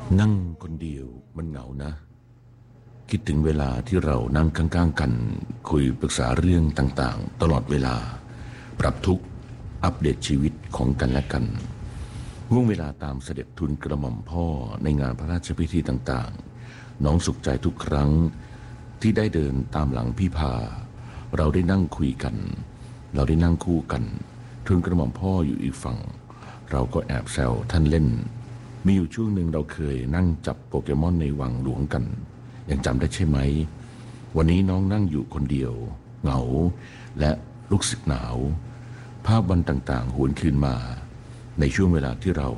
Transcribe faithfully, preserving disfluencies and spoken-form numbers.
นั่งคนเดียวมันเหงานะคิดถึงเวลาที่เรานั่งข้างๆกันคุยปรึกษาเรื่องต่างๆตลอดเวลาปรับทุกข์อัปเดตชีวิตของกันและกันห่วงเวลาตามเสด็จทุนกระหม่อมพ่อในงานพระราชพิธีต่างๆน้องสุขใจทุกครั้งที่ได้เดินตามหลังพี่พาเราได้นั่งคุยกันเราได้นั่งคู่กันทุนกระหม่อมพ่ออยู่อีกฝั่งเราก็แอบแซวท่านเล่นมีอยู่ช่วงหนึ่งเราเคยนั่งจับโปเกมอนในวังหลวงกันยังจำได้ใช่ไหมวันนี้น้องนั่งอยู่คนเดียวเหงาและรู้สึกหนาวภาพวันต่างๆหวนคืนมาในช่วงเวลาที่เรา